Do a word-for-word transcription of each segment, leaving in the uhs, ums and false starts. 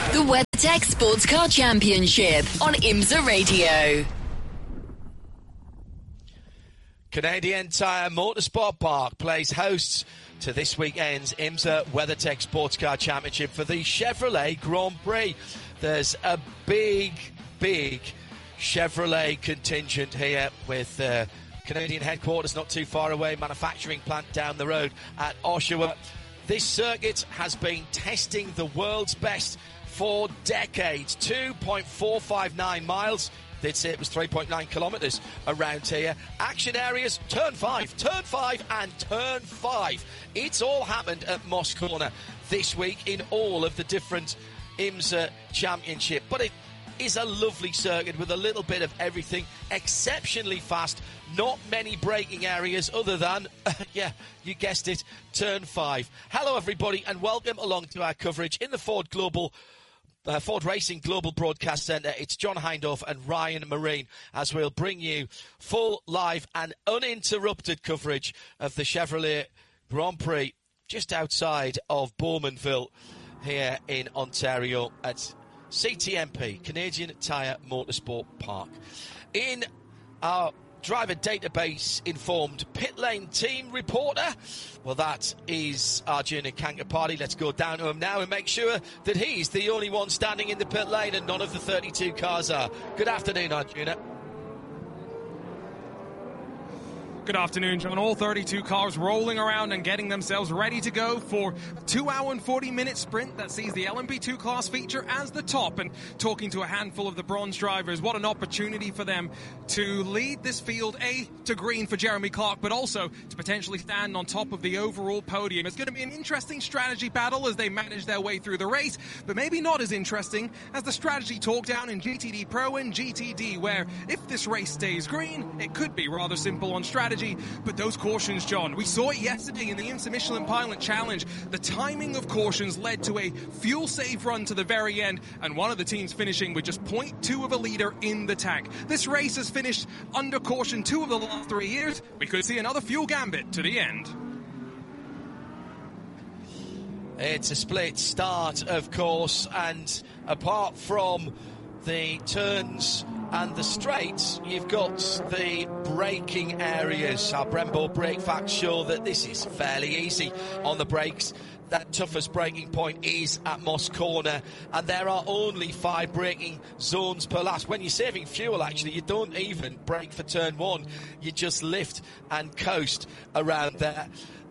The WeatherTech Sports Car Championship on IMSA Radio. Canadian Tire Motorsport Park plays hosts to this weekend's IMSA WeatherTech Sports Car Championship for the Chevrolet Grand Prix. There's a big, big Chevrolet contingent here with uh, Canadian headquarters not too far away, manufacturing plant down the road at Oshawa. This circuit has been testing the world's best for decades. two point four five nine miles. They'd say it was three point nine kilometres around here. Action areas, turn five, turn five and turn five. It's all happened at Moss Corner this week in all of the different IMSA Championship. But it is a lovely circuit with a little bit of everything, exceptionally fast, not many braking areas other than, uh, yeah, you guessed it, turn five. Hello everybody and welcome along to our coverage in the Ford Global Uh, Ford Racing Global Broadcast Centre. It's John Hindhaugh and Ryan Marine as we'll bring you full, live and uninterrupted coverage of the Chevrolet Grand Prix just outside of Bowmanville here in Ontario at C T M P, Canadian Tire Motorsport Park. In our driver database informed pit lane team reporter, well, that is Arjun Kankapati. Let's go down to him now and make sure that he's the only one standing in the pit lane and none of the thirty-two cars are. Good afternoon, Arjuna. Good afternoon, John. All thirty-two cars rolling around and getting themselves ready to go for a two hour and forty minute sprint that sees the L M P two class feature as the top. And talking to a handful of the bronze drivers, what an opportunity for them to lead this field, A, to green for Jeremy Clark, but also to potentially stand on top of the overall podium. It's going to be an interesting strategy battle as they manage their way through the race, but maybe not as interesting as the strategy talk down in G T D Pro and G T D, where if this race stays green, it could be rather simple on strategy. But those cautions, John, we saw it yesterday in the IMSA Michelin Pilot Challenge. The timing of cautions led to a fuel save run to the very end, and one of the teams finishing with just zero point two of a litre in the tank. This race has finished under caution two of the last three years. We could see another fuel gambit to the end. It's a split start, of course, and apart from the turns and the straights, you've got the braking areas. Our Brembo brake facts show that this is fairly easy on the brakes. That toughest braking point is at Moss Corner, and there are only five braking zones per lap. When you're saving fuel, actually, you don't even brake for turn one. You just lift and coast around there.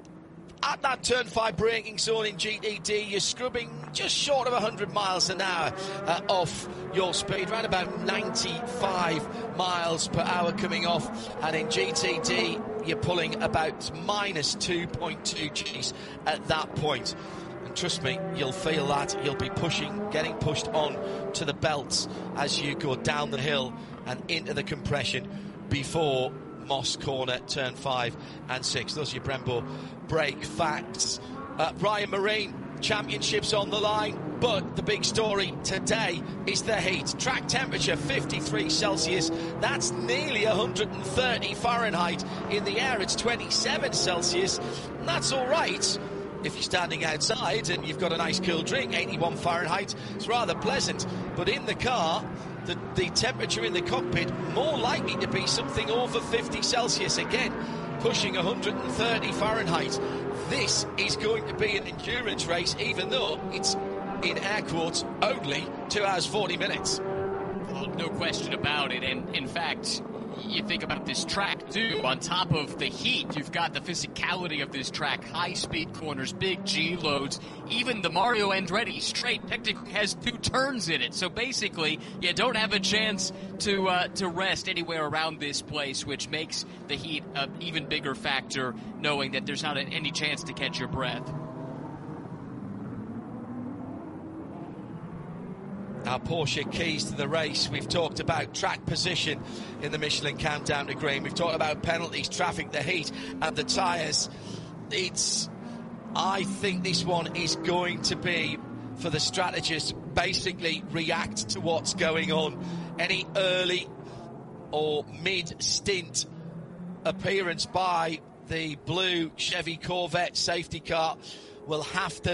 At that turn five braking zone in G T D, you're scrubbing just short of one hundred miles an hour uh, off your speed, around about ninety-five miles per hour coming off. And in G T D, you're pulling about minus two point two Gs at that point. And trust me, you'll feel that. You'll be pushing, getting pushed on to the belts as you go down the hill and into the compression before Moss Corner, turn five and six. Those are your Brembo brake facts. Uh, Ryan Marine, championships on the line, but the big story today is the heat. Track temperature fifty-three Celsius. That's nearly one hundred thirty Fahrenheit. In the air, it's twenty-seven Celsius. And that's all right if you're standing outside and you've got a nice cool drink. eighty-one Fahrenheit. It's rather pleasant. But in the car, The, the temperature in the cockpit more likely to be something over fifty Celsius again, pushing one hundred thirty Fahrenheit. This is going to be an endurance race, even though it's in air quotes only two hours forty minutes. Well, no question about it. And in fact, you think about this track too, on top of the heat, you've got the physicality of this track, high speed corners, big G loads. Even the Mario Andretti straight technically has two turns in it. So basically, you don't have a chance to uh, to rest anywhere around this place, which makes the heat an even bigger factor, knowing that there's not any chance to catch your breath. Our Porsche keys to the race. We've talked about track position in the Michelin Countdown to Green. We've talked about penalties, traffic, the heat, and the tyres. It's, I think this one is going to be, for the strategists, basically react to what's going on. Any early or mid-stint appearance by the blue Chevy Corvette safety car will have to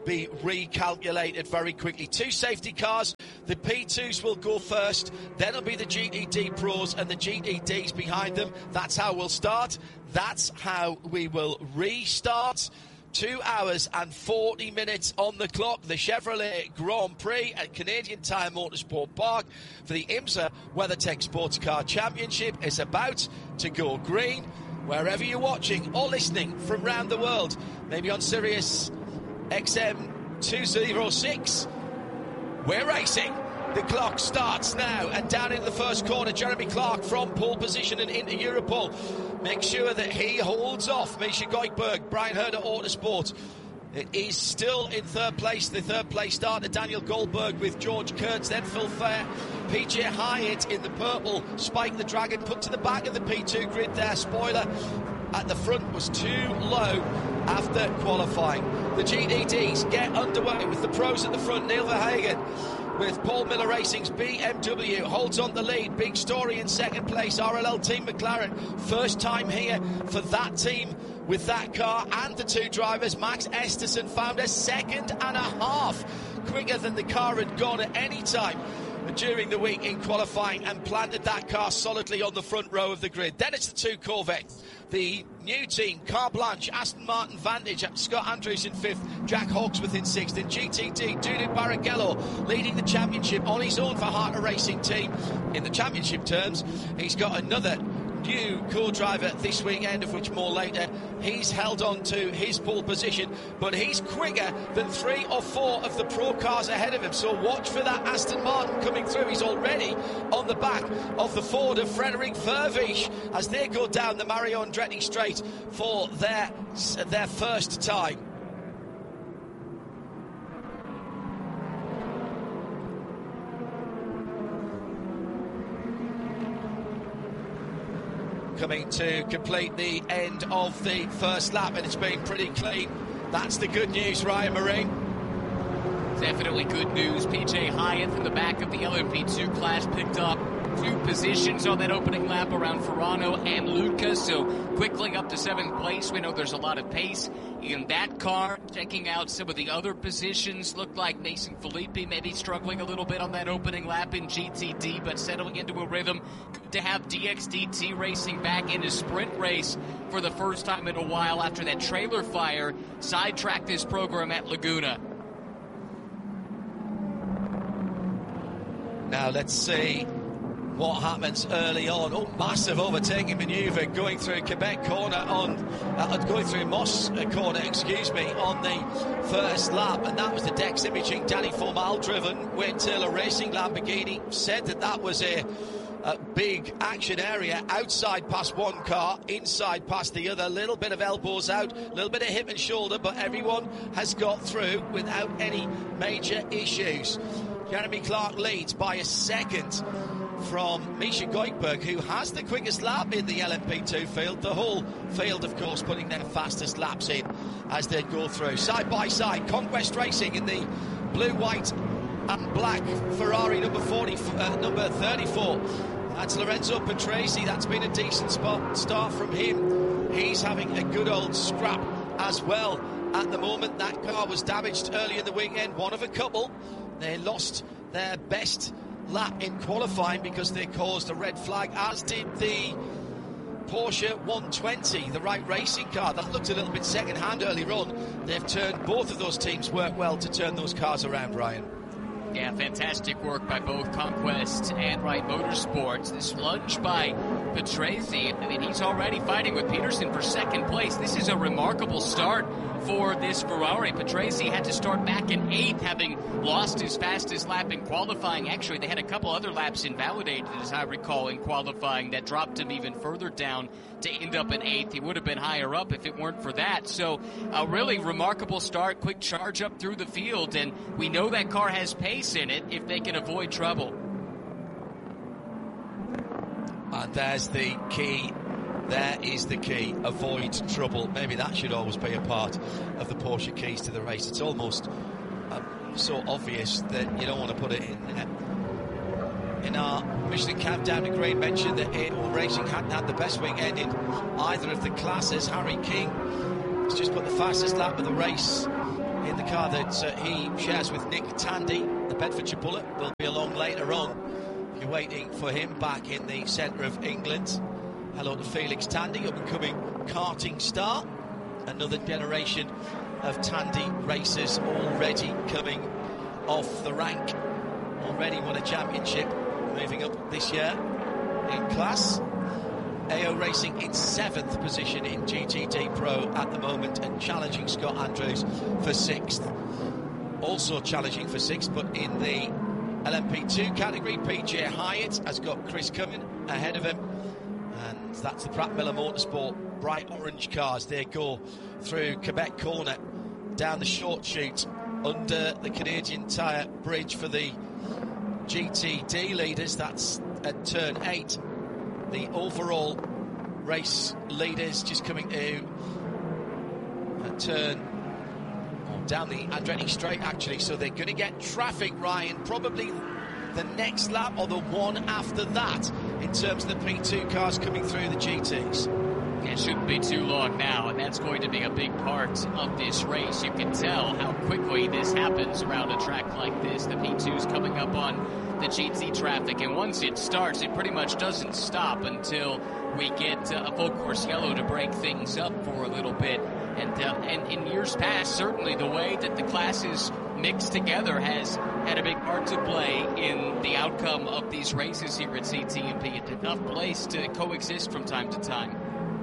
be recalculated very quickly. Two safety cars, the P twos will go first, then it'll be the G T D Pros and the G T Ds behind them. That's how we'll start. That's how we will restart. Two hours and forty minutes on the clock. The Chevrolet Grand Prix at Canadian Tire Motorsport Park for the IMSA WeatherTech Sports Car Championship is about to go green. Wherever you're watching or listening from around the world, maybe on Sirius X M two oh six, we're racing. The clock starts now, and down in the first corner, Jeremy Clark from pole position and into Europol. Make sure that he holds off Misha Goikberg, Brian Herder Autosport. It is still in third place, the third place starter, Daniel Goldberg with George Kurtz, then Phil Fair, P J Hyatt in the purple, Spike the Dragon put to the back of the P two grid there. Spoiler at the front was too low after qualifying. The G T Ds get underway with the pros at the front. Neil Verhagen with Paul Miller Racing's B M W holds on the lead. Big Story in second place. R L L Team McLaren, first time here for that team with that car and the two drivers. Max Esterson found a second and a half quicker than the car had gone at any time during the week in qualifying, and planted that car solidly on the front row of the grid. Then it's the two Corvettes. The new team, Car Blanche, Aston Martin Vantage, Scott Andrews in fifth, Jack Hawksworth in sixth, and G T D, Dudit Barrichello leading the championship on his own for Harter Racing Team. In the championship terms, he's got another new co-driver this weekend, of which more later. He's held on to his pole position, but he's quicker than three or four of the pro cars ahead of him, so watch for that Aston Martin coming through. He's already on the back of the Ford of Frederick Vervisch as they go down the Mario Andretti Straight for their, their first time. Coming to complete the end of the first lap, and it's been pretty clean. That's the good news, Ryan Marine. Definitely good news. P J Hyatt from the back of the L M P two class picked up two positions on that opening lap around Ferrano and Luca, so quickly up to seventh place. We know there's a lot of pace in that car. Checking out some of the other positions, looked like Mason Filippi maybe struggling a little bit on that opening lap in G T D, but settling into a rhythm. Good to have D X D T Racing back in a sprint race for the first time in a while after that trailer fire sidetracked this program at Laguna. Now let's see what happens early on. Oh, massive overtaking manoeuvre going through Quebec corner on, uh, going through Moss corner, excuse me, on the first lap, and that was the Dex Imaging Danny Formal driven Wayne Taylor Racing Lamborghini. Said that that was a, a big action area, outside past one car, inside past the other, a little bit of elbows out, a little bit of hip and shoulder, but everyone has got through without any major issues. Jeremy Clark leads by a second from Misha Goikberg, who has the quickest lap in the L M P two field. The whole field, of course, putting their fastest laps in as they go through. Side by side, Conquest Racing in the blue, white and black Ferrari number forty, uh, number thirty-four. That's Lorenzo Patrese. That's been a decent spot start from him. He's having a good old scrap as well at the moment. That car was damaged early in the weekend, one of a couple. They lost their best lap in qualifying because they caused a red flag, as did the Porsche one twenty, the Wright Racing car. That looked a little bit second-hand earlier on. They've turned, both of those teams work well to turn those cars around, Ryan. Yeah, fantastic work by both Conquest and Wright Motorsports. This lunge by Patrese, I mean, he's already fighting with Peterson for second place. This is a remarkable start for this Ferrari. Patrese had to start back in eighth, having lost his fastest lap in qualifying. Actually, they had a couple other laps invalidated, as I recall, in qualifying that dropped him even further down to end up in eighth. He would have been higher up if it weren't for that. So a really remarkable start, quick charge up through the field, and we know that car has pace in it if they can avoid trouble. And there's the key. There is the key. Avoid trouble. Maybe that should always be a part of the Porsche keys to the race. It's almost uh, so obvious that you don't want to put it in there. In our Michelin Countdown to Green mentioned that A one Racing hadn't had the best weekend in either of the classes. Harry King has just put the fastest lap of the race in the car that uh, he shares with Nick Tandy. The Bedfordshire Bullet will be along later on. If you're waiting for him back in the centre of England. Hello to Felix Tandy, up-and-coming karting star. Another generation of Tandy racers already coming off the rank. Already won a championship, moving up this year in class. A O Racing in seventh position in G T D Pro at the moment and challenging Scott Andrews for sixth. Also challenging for sixth, but in the L M P two category, P J Hyatt has got Chris Cumming ahead of him. And that's the Pratt Miller Motorsport bright orange cars. They go through Quebec Corner, down the short chute, under the Canadian Tire Bridge for the G T D leaders. That's at turn eight. The overall race leaders just coming to a turn oh, down the Andretti Straight, actually. So they're going to get traffic, Ryan, probably the next lap or the one after that in terms of the P two cars coming through the G Ts. It shouldn't be too long now, and that's going to be a big part of this race. You can tell how quickly this happens around a track like this. The P two's coming up on the G T traffic, and once it starts, it pretty much doesn't stop until we get uh, a full course yellow to break things up for a little bit. And, uh, and in years past, certainly the way that the classes mixed together has had a big part to play in the outcome of these races here at C T M P. It's a tough place to coexist from time to time.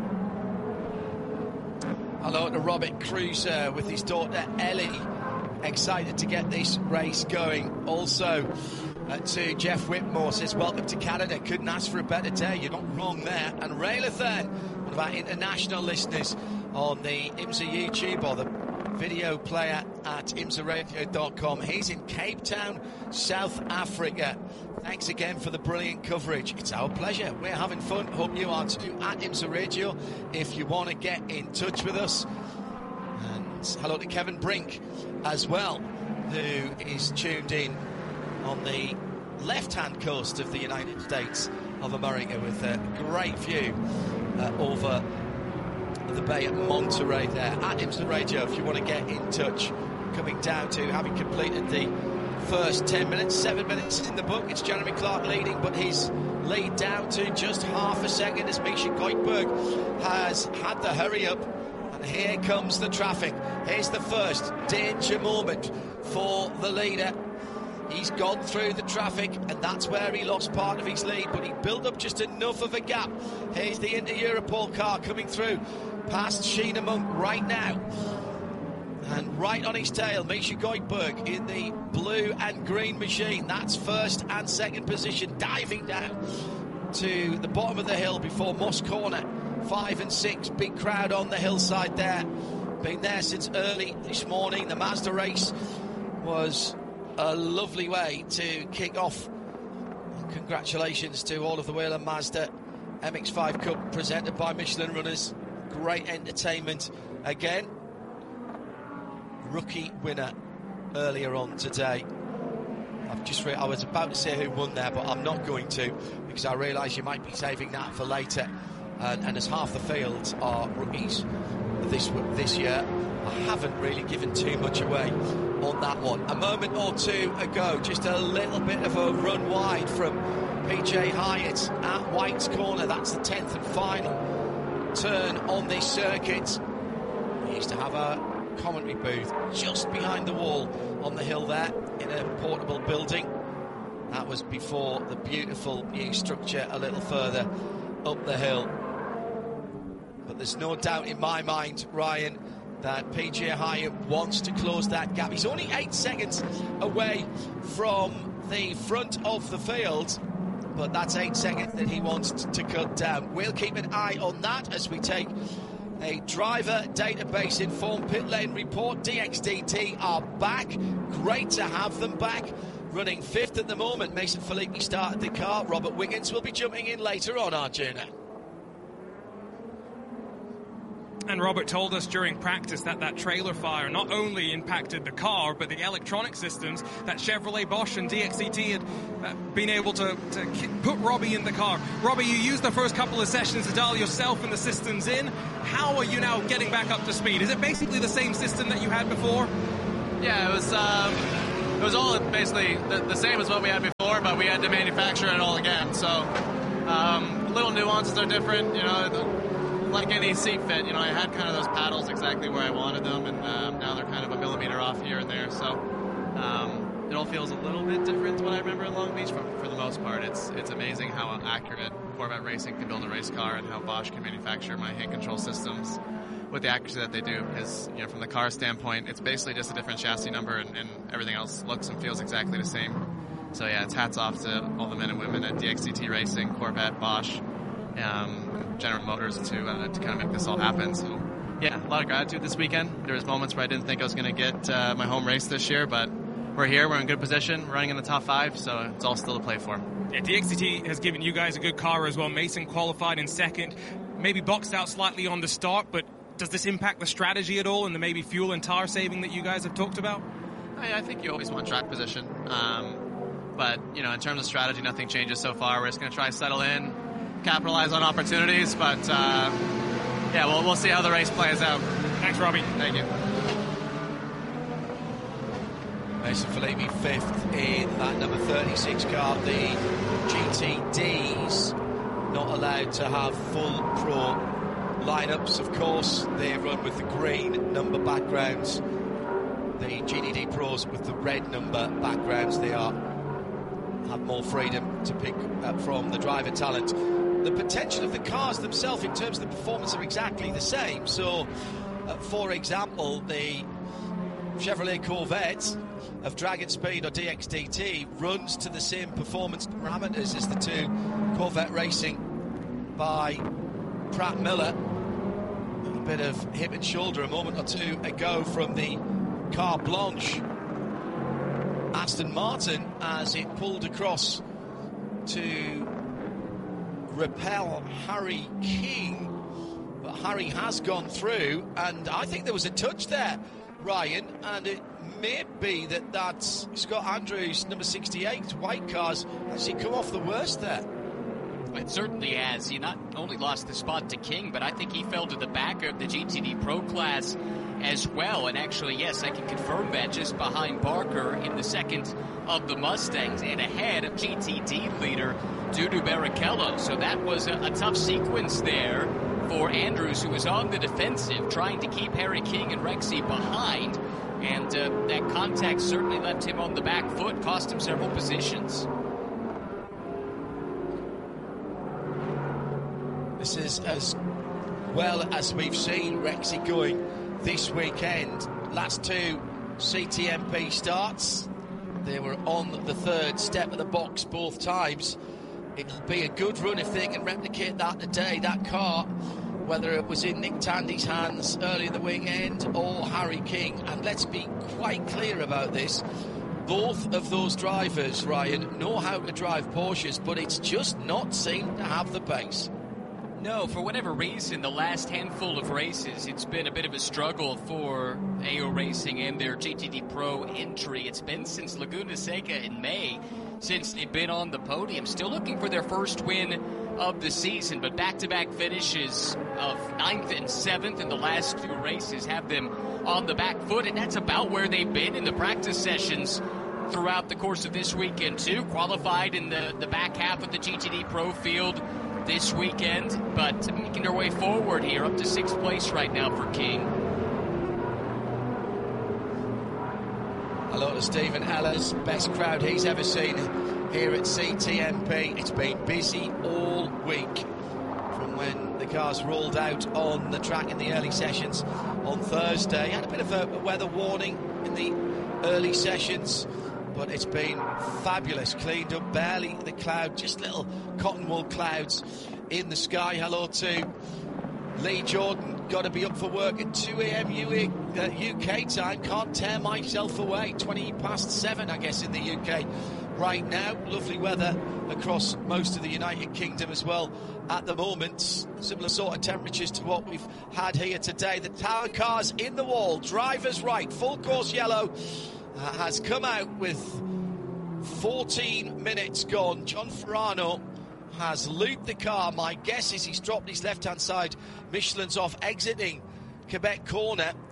Hello to Robert Cruiser with his daughter Ellie, excited to get this race going. Also uh, to Jeff Whitmore, says welcome to Canada, couldn't ask for a better day. You're not wrong there. And Ray Lathan, one of our international listeners on the IMSA YouTube or the video player at imsa radio dot com. He's in Cape Town, South Africa. Thanks again for the brilliant coverage. It's our pleasure. We're having fun. Hope you are too at IMSA Radio if you want to get in touch with us. And hello to Kevin Brink as well, who is tuned in on the left-hand coast of the United States of America with a great view uh, over the bay at Monterey there. At IMSA Radio if you want to get in touch. Coming down to having completed the first ten minutes, seven minutes in the book. It's Jeremy Clark leading, but his lead down to just half a second as Misha Goldberg has had the hurry up. And here comes the traffic. Here's the first danger moment for the leader. He's gone through the traffic, and that's where he lost part of his lead, but he built up just enough of a gap. Here's the Inter-Europol car coming through past Sheena Monk right now. And right on his tail, Misha Goldberg in the blue and green machine. That's first and second position, diving down to the bottom of the hill before Moss Corner. Five and six, big crowd on the hillside there. Been there since early this morning. The Mazda race was a lovely way to kick off. Congratulations to all of the Whelen Mazda M X five Cup presented by Michelin Runners. Great entertainment again. Rookie winner earlier on today. I've just re- I was about to say who won there, but I'm not going to, because I realise you might be saving that for later. And, and as half the fields are rookies this this year, I haven't really given too much away on that one. A moment or two ago, just a little bit of a run wide from P J Hyatt at White's Corner. That's the tenth and final turn on this circuit. He used to have a commentary booth just behind the wall on the hill there in a portable building. That was before the beautiful new structure a little further up the hill. But there's no doubt in my mind, Ryan, that P J Hyatt wants to close that gap. He's only eight seconds away from the front of the field, but that's eight seconds that he wants to cut down. We'll keep an eye on that as we take a driver database informed pit lane report. D X D T are back. Great to have them back. Running fifth at the moment. Mason Filippi started the car. Robert Wiggins will be jumping in later on, Arjuna. And Robert told us during practice that that trailer fire not only impacted the car, but the electronic systems that Chevrolet, Bosch and D X D T had uh, been able to, to put Robbie in the car. Robbie, you used the first couple of sessions to dial yourself and the systems in. How are you now getting back up to speed? Is it basically the same system that you had before? Yeah, it was um, it was all basically the, the same as what we had before, but we had to manufacture it all again. So um, little nuances are different, you know. The, like any seat fit, you know, I had kind of those paddles exactly where I wanted them, and um, now they're kind of a millimeter off here and there. So um, it all feels a little bit different to what I remember in Long Beach. For, for the most part, it's it's amazing how accurate Corvette Racing can build a race car, and how Bosch can manufacture my hand control systems with the accuracy that they do. Because, you know, from the car standpoint, it's basically just a different chassis number, and, and everything else looks and feels exactly the same. So yeah, it's hats off to all the men and women at D X C T Racing, Corvette, Bosch, um, General Motors to uh, to kind of make this all happen. So yeah, a lot of gratitude this weekend. There was moments where I didn't think I was going to get uh, my home race this year, but we're here, we're in good position, we're running in the top five, so it's all still to play for. Yeah, D X C T has given you guys a good car as well. Mason qualified in second, maybe boxed out slightly on the start, but does this impact the strategy at all, and the maybe fuel and tire saving that you guys have talked about? I, I think you always want track position. Um, but, you know, in terms of strategy, nothing changes so far. We're just going to try to settle in, capitalize on opportunities. But, uh, yeah, we'll, we'll see how the race plays out. Thanks, Robbie. Thank you. Mason Filippi fifth in that number thirty-six car. The G T Ds not allowed to have full pro lineups, of course. They run with the green number backgrounds. The G T D Pros with the red number backgrounds. They are have more freedom to pick up from the driver talent. The potential of the cars themselves in terms of the performance are exactly the same. So, uh, for example, the Chevrolet Corvette of Dragon Speed or D X D T runs to the same performance parameters as the two Corvette Racing by Pratt Miller. A bit of hip and shoulder a moment or two ago from the Car Blanche Aston Martin as it pulled across to repel Harry King, but Harry has gone through, and I think there was a touch there, Ryan, and it may be that that's Scott Andrews, number sixty-eight, white cars, actually come off the worst there. It certainly has. He not only lost the spot to King, but I think he fell to the back of the G T D Pro class as well. And actually, yes, I can confirm that, just behind Barker in the second of the Mustangs and ahead of G T D leader Dudu Barrichello. So that was a, a tough sequence there for Andrews, who was on the defensive, trying to keep Harry King and Rexy behind. And uh, that contact certainly left him on the back foot, cost him several positions. This is as well as we've seen Rexy going this weekend. Last two C T M P starts, they were on the third step of the box both times. It'll be a good run if they can replicate that today. That car, whether it was in Nick Tandy's hands early in the weekend or Harry King, and let's be quite clear about this, both of those drivers, Ryan, know how to drive Porsches, but it's just not seemed to have the pace. No, for whatever reason, the last handful of races, it's been a bit of a struggle for A O Racing and their G T D Pro entry. It's been since Laguna Seca in May, since they've been on the podium. Still looking for their first win of the season, but back-to-back finishes of ninth and seventh in the last two races have them on the back foot, and that's about where they've been in the practice sessions throughout the course of this weekend, too. Qualified in the, the back half of the G T D Pro field this weekend, but making their way forward here up to sixth place right now for King. Hello to Stephen Ellis, best crowd he's ever seen here at C T M P. It's been busy all week from when the cars rolled out on the track in the early sessions on Thursday. Had a bit of a weather warning in the early sessions, but it's been fabulous. Cleaned up, barely the cloud, just little cotton wool clouds in the sky. Hello to Lee Jordan, got to be up for work at two a.m. U K time. Can't tear myself away. twenty past seven, I guess, in the U K right now. Lovely weather across most of the United Kingdom as well at the moment. Similar sort of temperatures to what we've had here today. The tower cars in the wall, driver's right, full course yellow, uh, has come out with fourteen minutes gone. John Ferrano has looped the car. My guess is he's dropped his left-hand side Michelin's off, exiting Quebec corner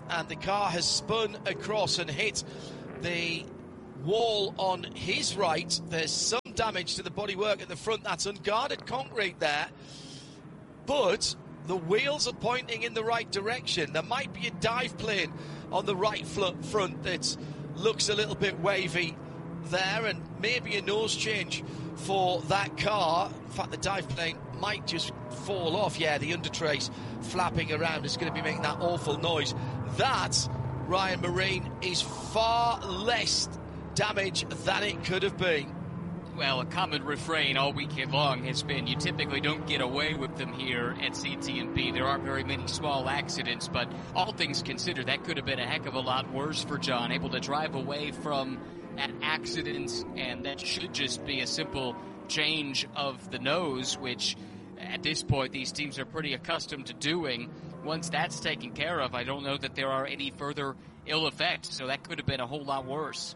and the car has spun across and hit the wall on his right. There's some damage to the bodywork at the front. That's unguarded concrete there, but the wheels are pointing in the right direction. There might be a dive plane on the right front that looks a little bit wavy there, and maybe a nose change for that car. In fact, the dive plane might just fall off. Yeah, the undertrace flapping around is going to be making that awful noise. That, Ryan Marine, is far less damage than it could have been. Well, a common refrain all weekend long has been you typically don't get away with them here at C T and P. There aren't very many small accidents, but all things considered, that could have been a heck of a lot worse for John, able to drive away from an accident, and that should just be a simple change of the nose, which at this point these teams are pretty accustomed to doing. Once that's taken care of, I don't know that there are any further ill effects, so that could have been a whole lot worse.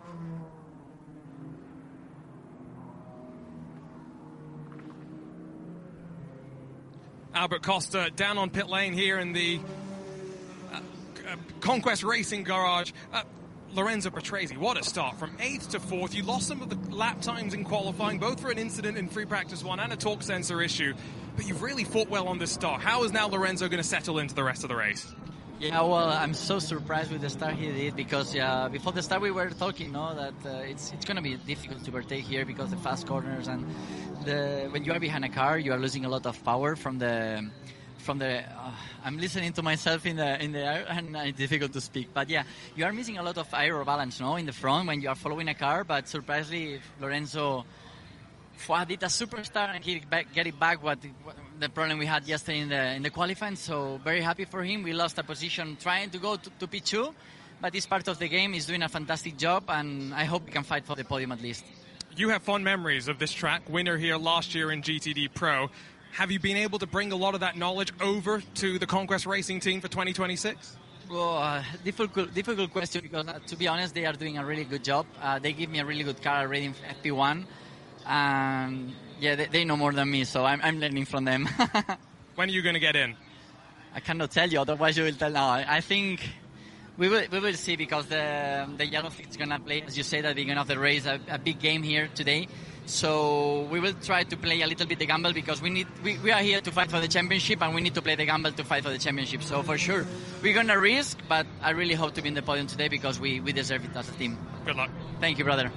Albert Costa down on pit lane here in the uh, uh, Conquest Racing garage. Uh, Lorenzo Patrese, what a start. From eighth to fourth. You lost some of the lap times in qualifying, both for an incident in free practice one and a torque sensor issue. But you've really fought well on this start. How is now Lorenzo going to settle into the rest of the race? Yeah, well, I'm so surprised with the start he did, because uh, before the start we were talking, no, that uh, it's it's going to be difficult to overtake here because the fast corners, and the when you are behind a car, you are losing a lot of power from the from the. Uh, I'm listening to myself in the in the air, and it's difficult to speak. But yeah, you are missing a lot of aero balance, no, in the front when you are following a car. But surprisingly, Lorenzo did a superstar, and he back, get it back what, what the problem we had yesterday in the in the qualifying. So very happy for him. We lost a position trying to go to, to P two, but it's part of the game. He's doing a fantastic job, and I hope he can fight for the podium at least. You have fond memories of this track, winner here last year in G T D Pro. Have you been able to bring a lot of that knowledge over to the Conquest Racing team for twenty twenty-six? Well, uh, difficult, difficult question, because uh, to be honest, they are doing a really good job. Uh, they give me a really good car already in F P one. And yeah, they, they know more than me, so I'm, I'm learning from them. When are you going to get in? I cannot tell you, otherwise you will tell now. I, I think we will we will see, because the the yellow fleet is going to play, as you said at the beginning of the race, a, a big game here today. So we will try to play a little bit the gamble, because we need we, we are here to fight for the championship, and we need to play the gamble to fight for the championship. So for sure, we're going to risk, but I really hope to be in the podium today, because we, we deserve it as a team. Good luck. Thank you, brother.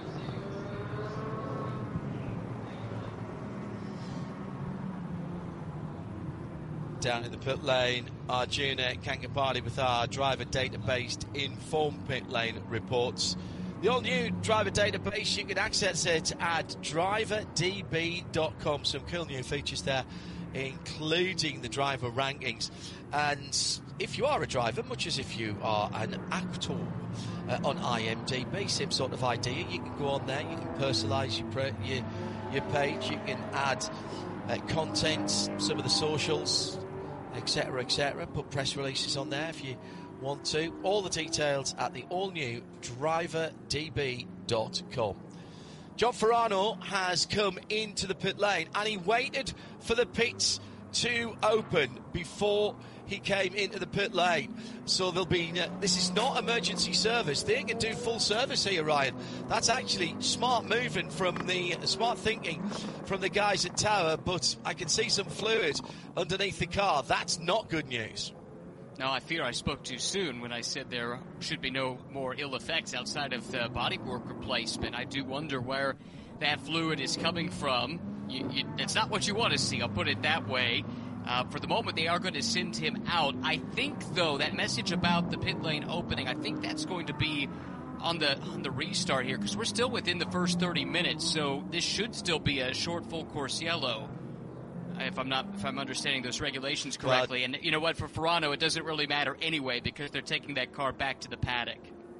Down in the pit lane, Arjuna Kankapati with our driver database Inform Pit Lane reports. The all-new driver database, you can access it at driver d b dot com. Some cool new features there, including the driver rankings. And if you are a driver, much as if you are an actor uh, on I M D B, same sort of idea. You can go on there, you can personalise your, your, your page, you can add uh, content, some of the socials, etc, et cetera. Put press releases on there if you want to. All the details at the all-new driver d b dot com. John Farano has come into the pit lane, and he waited for the pits to open before he came into the pit lane. So there'll be, uh, this is not emergency service. They can do full service here, Ryan. That's actually smart moving from the, uh, smart thinking from the guys at Tower, but I can see some fluid underneath the car. That's not good news. No, I fear I spoke too soon when I said there should be no more ill effects outside of the bodywork replacement. I do wonder where that fluid is coming from. You, you, it's not what you want to see, I'll put it that way. Uh, for the moment, they are going to send him out. I think, though, that message about the pit lane opening, I think that's going to be on the on the restart here, because we're still within the first thirty minutes, so this should still be a short full course yellow, if I'm not if I'm understanding those regulations correctly. Well, and you know what, for Farano, it doesn't really matter anyway, because they're taking that car back to the paddock.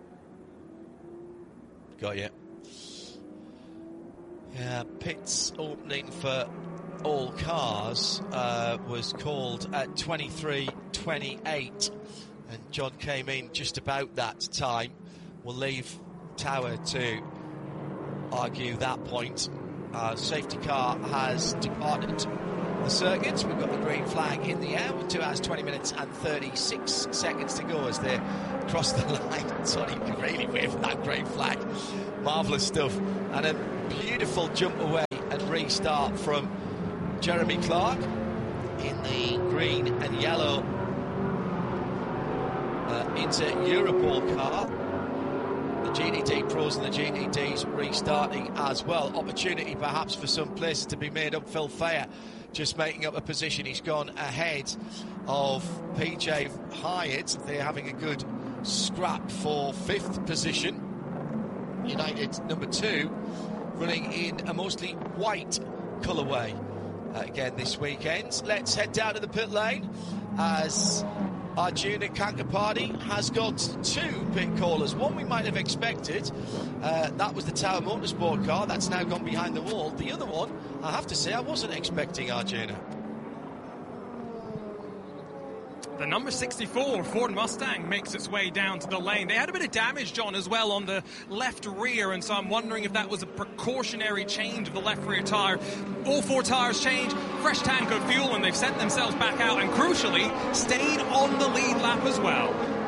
Got you. Yeah, pits opening for all cars uh, was called at twenty-three twenty-eight, and John came in just about that time. We'll leave Tower to argue that point. Uh, safety car has departed the circuit. We've got the green flag in the air with two hours, twenty minutes and thirty-six seconds to go as they cross the line. Sorry, really wave that green flag. Marvellous stuff. And a beautiful jump away and restart from Jeremy Clark in the green and yellow uh, Inter Europol car. The G D D Pros and the G D Ds restarting as well. Opportunity perhaps for some places to be made up. Phil Thayer just making up a position. He's gone ahead of P J Hyatt. They're having a good scrap for fifth position. United number two, running in a mostly white colourway uh, again this weekend. Let's head down to the pit lane as Arjuna Kankapati has got two pit callers. One we might have expected, uh, that was the Tower Motorsport car, that's now gone behind the wall. The other one, I have to say, I wasn't expecting Arjuna. The number sixty-four Ford Mustang makes its way down to the lane. They had a bit of damage, John, as well on the left rear, and so I'm wondering if that was a precautionary change of the left rear tyre. All four tyres changed, fresh tank of fuel, and they've sent themselves back out, and crucially, stayed on the lead lap as well.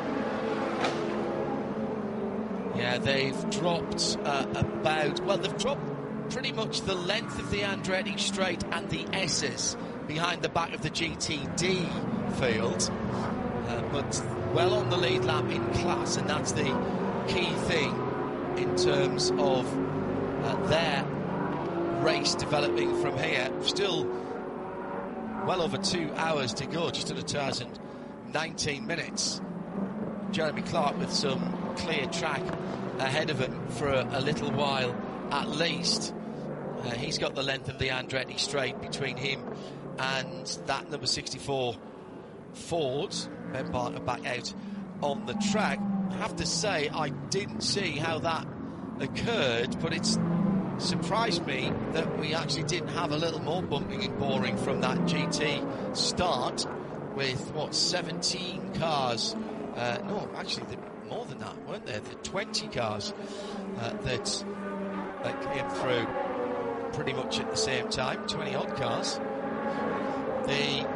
Yeah, they've dropped uh, about, well, they've dropped pretty much the length of the Andretti Straight and the S's behind the back of the G T D field, uh, but well on the lead lap in class, and that's the key thing in terms of uh, their race developing from here. Still well over two hours to go, just under two hours and nineteen minutes. Jeremy Clark with some clear track ahead of him for a, a little while at least. Uh, he's got the length of the Andretti Straight between him and that number sixty-four Ford. Ben Barker back out on the track. I have to say, I didn't see how that occurred, but it's surprised me that we actually didn't have a little more bumping and boring from that G T start with, what, seventeen cars. Uh, no, actually, more than that, weren't there? The twenty cars uh, that, that came through pretty much at the same time, twenty odd cars. The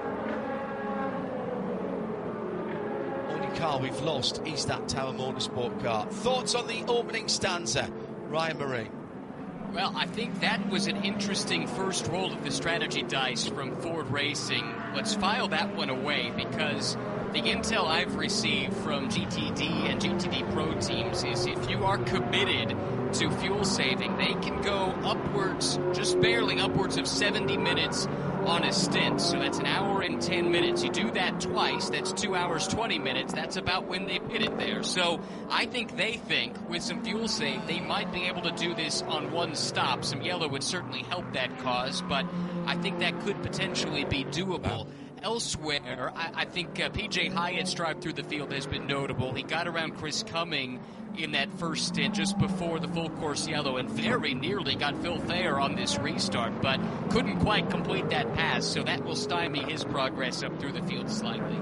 only car we've lost is that Tower Motorsport car. Thoughts on the opening stanza, Ryan Murray? Well, I think that was an interesting first roll of the strategy dice from Ford Racing. Let's file that one away, because the intel I've received from G T D and G T D Pro teams is if you are committed to fuel saving, they can go upwards, just barely upwards of seventy minutes on a stint. So that's an hour and ten minutes. You do that twice, that's two hours, twenty minutes. That's about when they pit it there. So I think they think with some fuel save, they might be able to do this on one stop. Some yellow would certainly help that cause, but I think that could potentially be doable. Elsewhere, I, I think uh, P J Hyatt's drive through the field has been notable. He got around Chris Cumming in that first stint just before the full course yellow, and very nearly got Phil Thayer on this restart, but couldn't quite complete that pass, so that will stymie his progress up through the field slightly.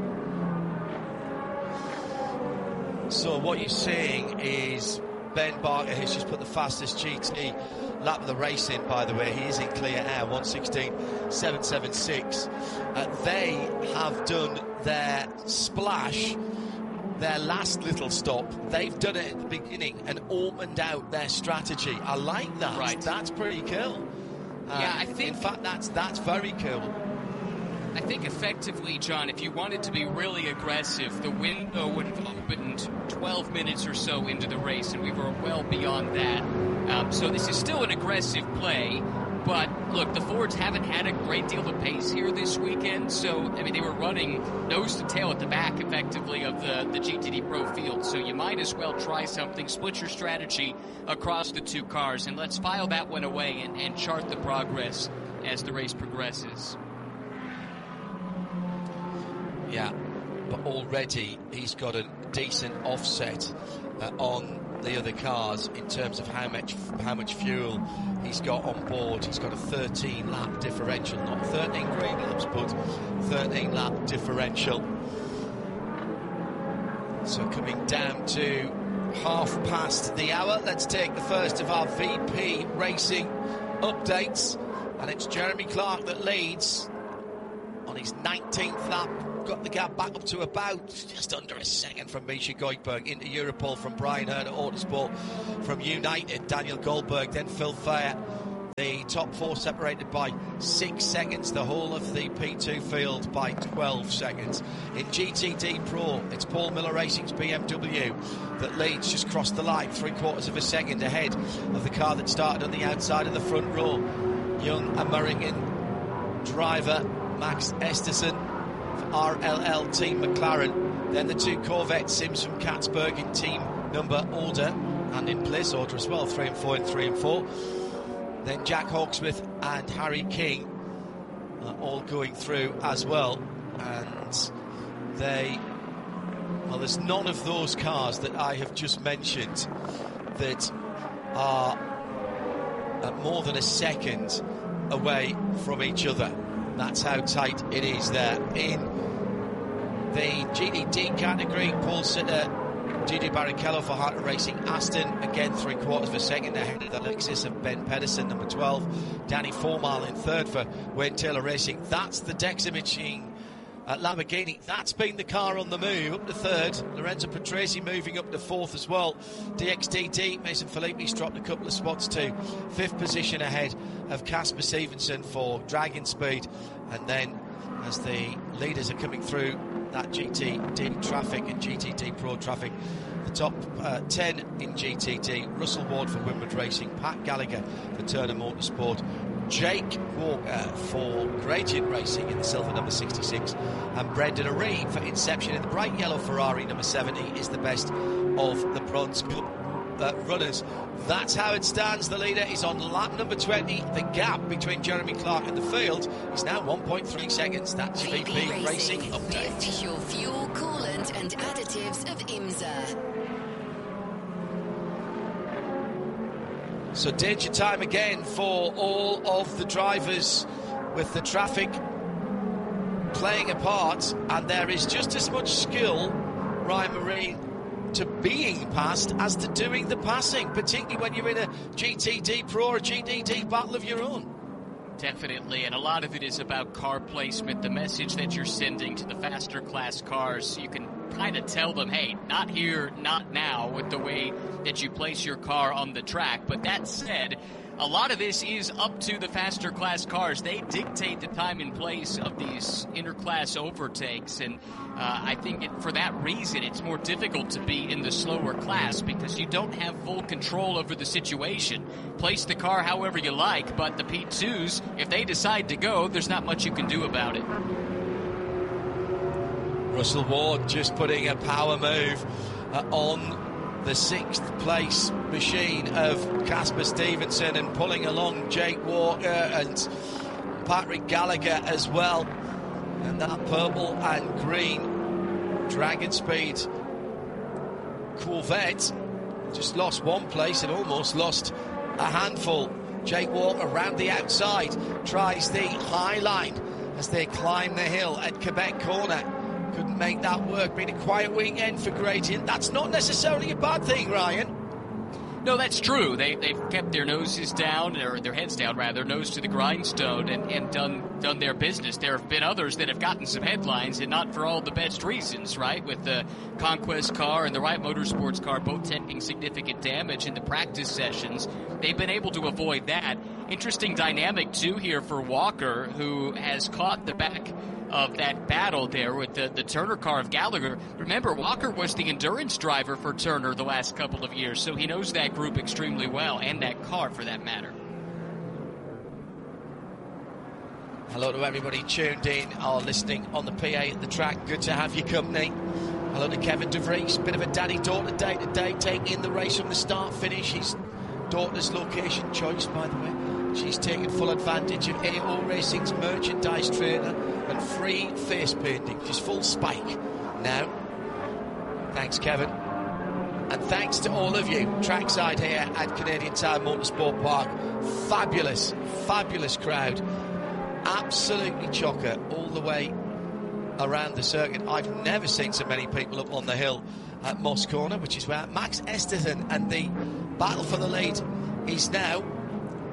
So what you're saying is Ben Barker has just put the fastest G T lap of the race in, by the way. He is in clear air, one sixteen seven seventy-six. Uh, they have done their splash, their last little stop. They've done it at the beginning and opened out their strategy. I like that. Right. That's pretty cool. Uh, yeah, I think... In fact, that's that's very cool. I think effectively, John, if you wanted to be really aggressive, the window would have opened twelve minutes or so into the race, and we were well beyond that. Um, so this is still an aggressive play, but look, the Fords haven't had a great deal of pace here this weekend, so, I mean, they were running nose to tail at the back, effectively, of the, the G T D Pro field, so you might as well try something, split your strategy across the two cars, and let's file that one away and, and chart the progress as the race progresses. Yeah, but already he's got a decent offset uh, on the other cars in terms of how much how much fuel he's got on board. He's got a thirteen lap differential, not thirteen green laps, but thirteen lap differential. So coming down to half past the hour, let's take the first of our V P Racing updates And it's Jeremy Clark that leads on his nineteenth lap. Got the gap back up to about just under a second from Misha Goldberg. Into Europol from Brian Hurd at Autosport. From United, Daniel Goldberg, then Phil Fair. The top four separated by six seconds. The whole of the P two field by twelve seconds. In G T D Pro, it's Paul Miller Racing's B M W that leads, just crossed the line, three quarters of a second ahead of the car that started on the outside of the front row. Young American driver Max Esterson for R L L Team McLaren. Then the two Corvette Sims from Katzberg in team number order and in place order as well, three and four and three and four. Then Jack Hawksmith and Harry King are all going through as well. And they, well, there's none of those cars that I have just mentioned that are at more than a second away from each other. That's how tight it is there. In the G D D category, Paul Sitter, Gigi Barrichello for Hunter Racing Aston, again three quarters of a second ahead of the Lexus of Ben Pedersen, number twelve. Danny Formal in third for Wayne Taylor Racing. That's the Dexa machine at Lamborghini. That's been the car on the move, up to third. Lorenzo Patrese moving up to fourth as well. D X T T, Mason Felipe's dropped a couple of spots to fifth position ahead of Casper Stevenson for Dragon Speed. And then as the leaders are coming through that G T D traffic and G T D Pro traffic, the top uh, ten in G T D, Russell Ward for Winward Racing, Pat Gallagher for Turner Motorsport, Jake Walker for Gradient Racing in the silver number sixty-six, and Brendan Aree for Inception in the bright yellow Ferrari number seventy is the best of the Bronze Cup uh, runners. That's how it stands. The leader is on lap number twenty. The gap between Jeremy Clark and the field is now one point three seconds. That's V P Racing, Racing update. The official fuel, coolant and additives of IMSA. So danger time again for all of the drivers, with the traffic playing a part, and there is just as much skill, Ryan Marine, to being passed as to doing the passing, particularly when you're in a G T D Pro or a G T D battle of your own. Definitely, and a lot of it is about car placement, the message that you're sending to the faster class cars. You can kind of tell them, hey, not here, not now, with the way that you place your car on the track. But that said, a lot of this is up to the faster class cars. They dictate the time and place of these interclass overtakes, and uh, I think it, for that reason it's more difficult to be in the slower class because you don't have full control over the situation. Place the car however you like, but the P twos, if they decide to go, there's not much you can do about it. Russell Ward just putting a power move uh, on the sixth place machine of Casper Stevenson and pulling along Jake Walker and Patrick Gallagher as well. And that purple and green Dragon Speed Corvette just lost one place and almost lost a handful. Jake Walker around the outside tries the high line as they climb the hill at Quebec Corner. Couldn't make that work. Been a quiet weekend for Gradient. That's not necessarily a bad thing, Ryan. No, that's true. They, they've kept their noses down, or their heads down, rather, nose to the grindstone, and, and done done their business. There have been others that have gotten some headlines, and not for all the best reasons, right? With the Conquest car and the Wright Motorsports car both taking significant damage in the practice sessions. They've been able to avoid that. Interesting dynamic, too, here for Walker, who has caught the back of that battle there with the, the Turner car of Gallagher. Remember, Walker was the endurance driver for Turner the last couple of years, so he knows that group extremely well, and that car for that matter. Hello to everybody tuned in or listening on the P A at the track. Good to have your company. Hello to Kevin DeVries. Bit of a daddy-daughter day today, taking the race from the start-finish. His daughter's location choice, by the way. She's taken full advantage of A O Racing's merchandise trailer and free face painting. She's full spike now. Thanks, Kevin. And thanks to all of you, trackside here at Canadian Tire Motorsport Park. Fabulous, fabulous crowd. Absolutely chocker all the way around the circuit. I've never seen so many people up on the hill at Moss Corner, which is where Max Esterson and the battle for the lead is now.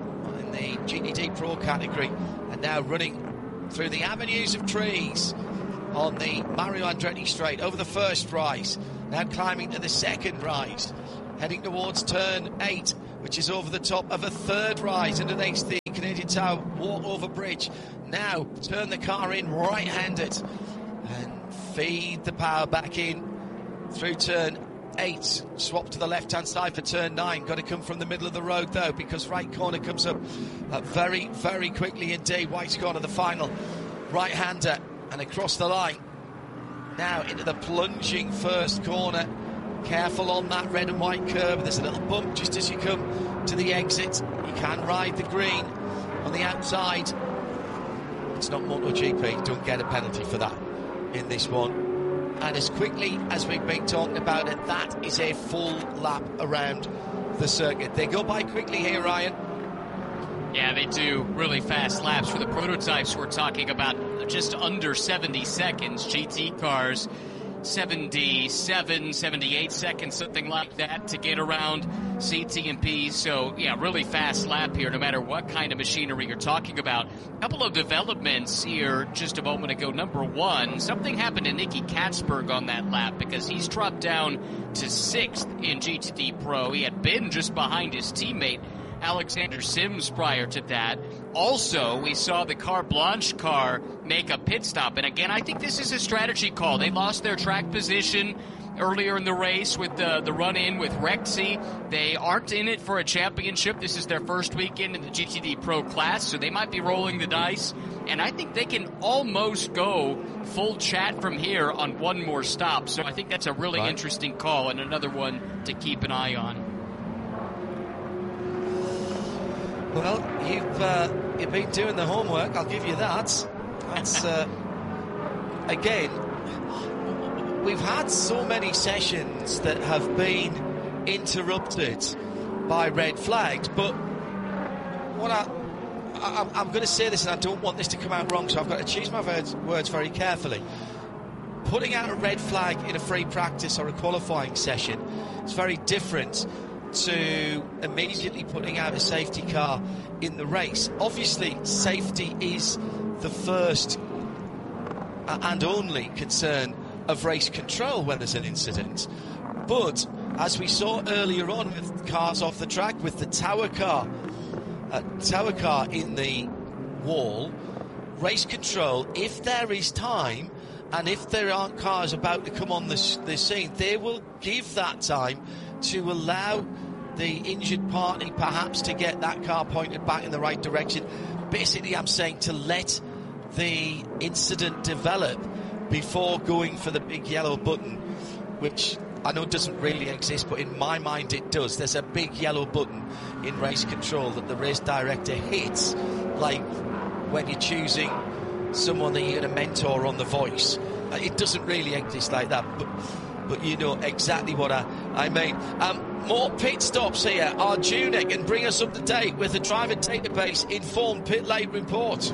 in the G T D Pro category, and now running through the avenues of trees on the Mario Andretti straight over the first rise, now climbing to the second rise, heading towards turn eight, which is over the top of a third rise underneath the Canadian Tower walk-over bridge. Now turn the car in right-handed and feed the power back in through turn eight. Swap to the left-hand side for turn nine. Got to come from the middle of the road, though, because right corner comes up uh, very, very quickly indeed. White's corner, the final right-hander, and across the line. Now into the plunging first corner. Careful on that red and white curb. There's a little bump just as you come to the exit. You can ride the green on the outside. It's not MotoGP. Don't get a penalty for that in this one. And as quickly as we've been talking about it, that is a full lap around the circuit. They go by quickly here, Ryan. Yeah, they do. Really fast laps for the prototypes. We're talking about just under seventy seconds. G T cars, seventy-seven, seventy-eight seconds, something like that, to get around C T and P. So, yeah, really fast lap here, no matter what kind of machinery you're talking about. A couple of developments here just a moment ago. Number one, something happened to Nicky Katzberg on that lap, because he's dropped down to sixth in G T D Pro. He had been just behind his teammate Alexander Sims prior to that. Also, we saw the Carte Blanche car make a pit stop. And again, I think this is a strategy call. They lost their track position earlier in the race with the, the run-in with Rexy. They aren't in it for a championship. This is their first weekend in the G T D Pro class, so they might be rolling the dice. And I think they can almost go full chat from here on one more stop. So I think that's a really right. interesting call and another one to keep an eye on. Well, you've uh, you've been doing the homework. I'll give you that. That's uh, again. We've had so many sessions that have been interrupted by red flags, but what I, I I'm going to say this, and I don't want this to come out wrong, so I've got to choose my words, words very carefully. Putting out a red flag in a free practice or a qualifying session is very different to immediately putting out a safety car in the race. Obviously, safety is the first and only concern of race control when there's an incident. But as we saw earlier on with cars off the track, with the tower car, uh, tower car in the wall, race control, if there is time and if there aren't cars about to come on the, the scene, they will give that time to allow the injured party perhaps to get that car pointed back in the right direction. Basically, I'm saying to let the incident develop before going for the big yellow button, which I know doesn't really exist, but in my mind it does. There's a big yellow button in race control that the race director hits, like when you're choosing someone that you're going to mentor on The Voice. It doesn't really exist like that, but but you know exactly what I, I mean. Um, more pit stops here. Arjuna can bring us up to date with the driver database informed pit lane report.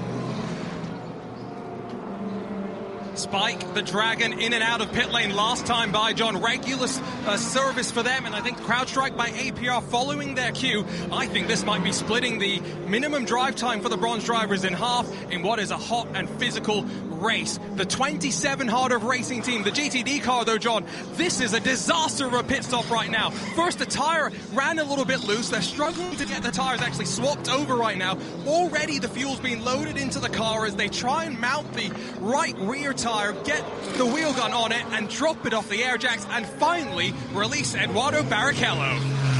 Spike, the Dragon, in and out of pit lane last time by John. Regular uh, service for them, and I think CrowdStrike by A P R following their cue. I think this might be splitting the minimum drive time for the bronze drivers in half in what is a hot and physical race. The twenty-seven Hard of Racing team, the G T D car though, John, this is a disaster of a pit stop right now. First, the tire ran a little bit loose. They're struggling to get the tires actually swapped over right now. Already the fuel's being loaded into the car as they try and mount the right rear tire, get the wheel gun on it and drop it off the air jacks, and finally release Eduardo Barrichello.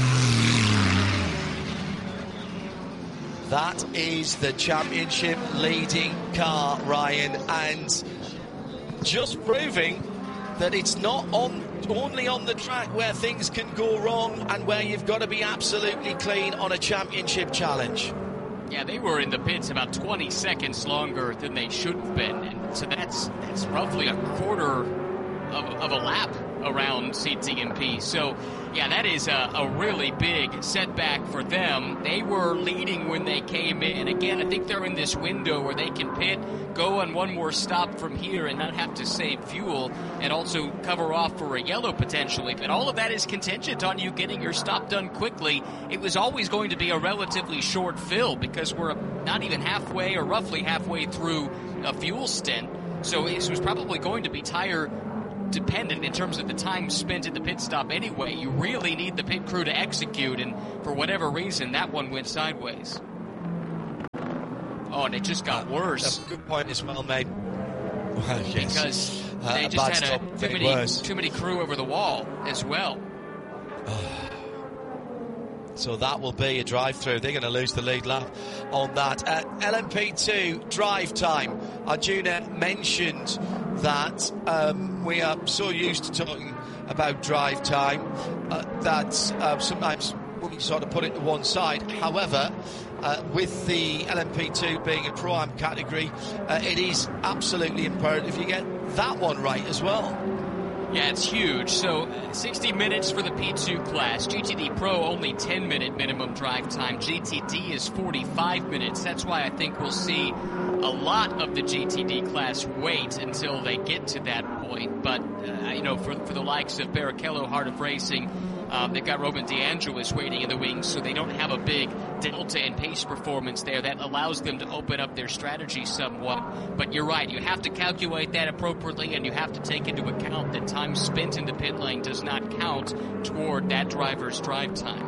That is the championship leading car, Ryan, and just proving that it's not on only on the track where things can go wrong and where you've got to be absolutely clean on a championship challenge. Yeah, they were in the pits about twenty seconds longer than they should have been, and so that's that's roughly a quarter of, of a lap around C T M P. So, yeah, that is a, a really big setback for them. They were leading when they came in. Again, I think they're in this window where they can pit, go on one more stop from here and not have to save fuel, and also cover off for a yellow potentially. But all of that is contingent on you getting your stop done quickly. It was always going to be a relatively short fill because we're not even halfway or roughly halfway through a fuel stint. So this was probably going to be tire dependent in terms of the time spent at the pit stop anyway. You really need the pit crew to execute, and for whatever reason, that one went sideways. Oh, and it just got worse. That's a good point as well, mate. Well, yes. Because uh, they just had a, too, many, worse. too many crew over the wall as well. So that will be a drive-through. They're going to lose the lead lap on that. Uh, L M P two drive time. Arjuna mentioned that um, we are so used to talking about drive time uh, that uh, sometimes we sort of put it to one side. However, uh, with the L M P two being a Pro-Am category, uh, it is absolutely imperative you get that one right as well. Yeah, it's huge. So sixty minutes for the P two class. G T D Pro only ten minute minimum drive time. G T D is forty-five minutes. That's why I think we'll see a lot of the G T D class wait until they get to that point. But, uh, you know, for, for the likes of Barrichello, Heart of Racing, um, they've got Roman DeAngelis waiting in the wings, so they don't have a big delta in pace performance there. That allows them to open up their strategy somewhat. But you're right, you have to calculate that appropriately, and you have to take into account that time spent in the pit lane does not count toward that driver's drive time.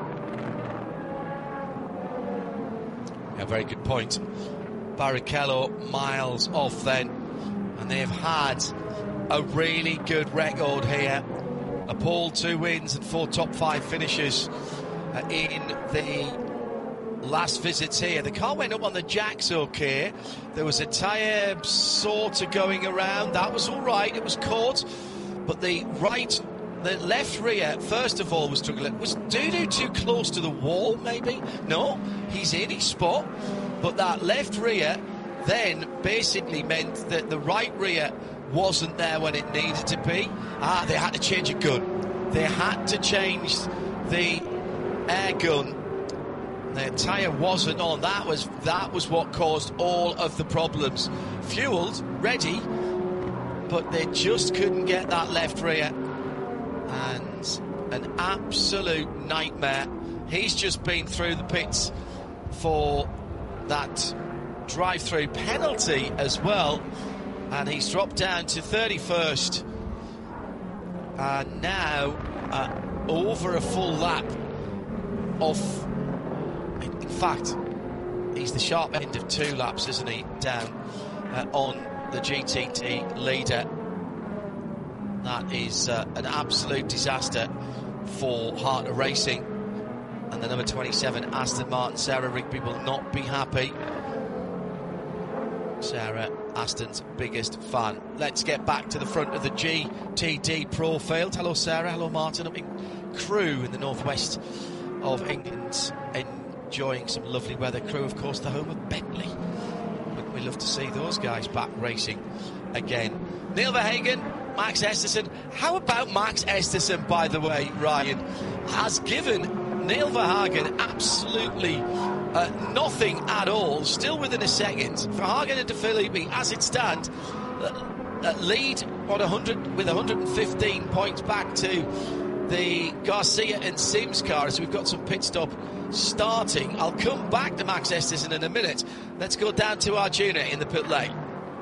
Yeah, very good point. Barrichello miles off then, and they've had a really good record here. A pole, two wins and four top five finishes uh, in the last visits here. The car went up on the jacks okay. There was a tyre sort of going around. That was all right. It was caught. But the right, the left rear, first of all, was struggling. Was Dudu too close to the wall, maybe? No, he's in his spot. But that left rear then basically meant that the right rear wasn't there when it needed to be. Ah, they had to change a gun. They had to change the air gun. Their tyre wasn't on. That was that was what caused all of the problems. Fueled, ready, but they just couldn't get that left rear. And an absolute nightmare. He's just been through the pits for that drive-through penalty as well. And he's dropped down to thirty-first. And now uh, over a full lap of... In fact, he's the sharp end of two laps, isn't he? Down uh, on the G T T leader. That is uh, an absolute disaster for Heart of Racing. And the number twenty-seven Aston Martin, Sarah Rigby, will not be happy. Sarah, Aston's biggest fan. Let's get back to the front of the G T D Pro field. Hello, Sarah. Hello, Martin. Up in Crewe in the northwest of England, enjoying some lovely weather. Crewe, of course, the home of Bentley. We love to see those guys back racing again. Neil Verhagen, Max Esterson. How about Max Esterson, by the way, Ryan, has given Neil Verhagen absolutely uh, nothing at all, still within a second. Verhagen and De Filippi, as it stands, uh, uh, lead on one hundred with one hundred fifteen points back to the Garcia and Sims car, as we've got some pit stop starting. I'll come back to Max Esterson in a minute. Let's go down to Arjuna in the pit lane.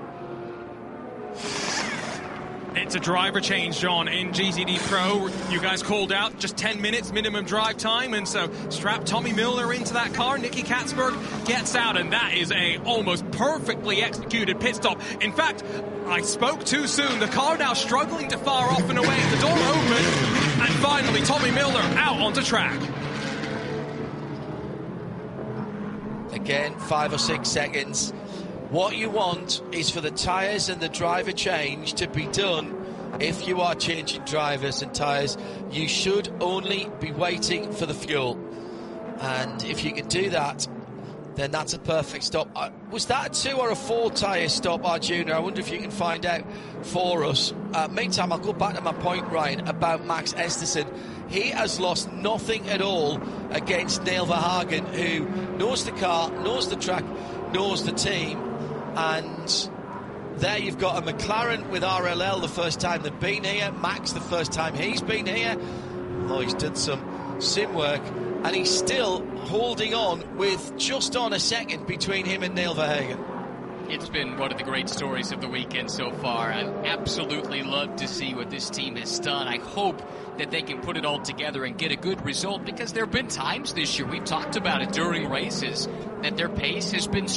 It's a driver change, John, in G T D Pro. You guys called out just ten minutes minimum drive time, and so strap Tommy Miller into that car. Nicky Katzberg gets out, and that is a almost perfectly executed pit stop. In fact, I spoke too soon. The car now struggling to fire off and away. The door open, and finally Tommy Miller out onto track. Again, five or six seconds. What you want is for the tyres and the driver change to be done. If you are changing drivers and tyres, you should only be waiting for the fuel. And if you can do that then that's a perfect stop. Uh, was that a two or a four tyre stop, Arjuna? I wonder if you can find out for us. Uh, meantime, I'll go back to my point, Ryan, about Max Esterson. He has lost nothing at all against Neil Verhagen, who knows the car, knows the track, knows the team. And there you've got a McLaren with R L L the first time they've been here. Max the first time he's been here. Although he's done some sim work. And he's still holding on with just on a second between him and Neil Verhagen. It's been one of the great stories of the weekend so far. I absolutely love to see what this team has done. I hope that they can put it all together and get a good result, because there have been times this year, we've talked about it during races, that their pace has been